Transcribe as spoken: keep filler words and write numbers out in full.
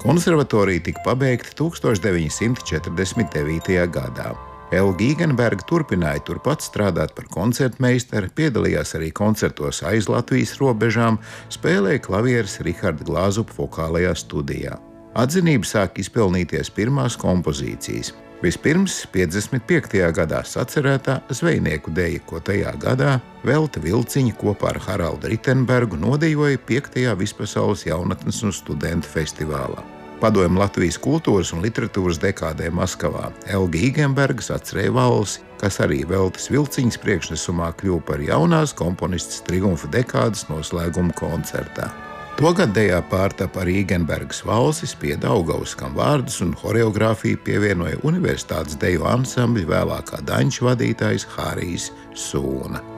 Konservatorija tika pabeigta tūkstoš deviņi simti četrdesmit devītajā gadā. Elga Īgenberga turpināja turpat strādāt par koncertmeistaru, piedalījās arī koncertos aiz Latvijas robežām, spēlēja klavieres Riharda Glāzupa vokālajā studijā. Atzinību sāk izpelnīties pirmās kompozīcijas. Vispirms piecdesmit piektajā gadā sacerētā zvejnieku deja, ko tajā gadā Velta Vilciņa kopā ar Haraldu Ritenbergu nodejoja piektajā Vispasaules jaunatnes un studentu festivālā. Padomju Latvijas kultūras un literatūras dekādē Maskavā Elga Īgenberga sacerēja valsi, kas arī Veltas Vilciņas priekšnesumā kļuva par jaunās komponistes triumfa dekādas noslēguma koncertā. Togad dejā pārtapa arī Īgenbergas valsis pie Daugavas, kam vārdus un horeogrāfiju pievienoja Universitātes deju ansambļa vēlākā daņšu vadītājs Harijs Sūna.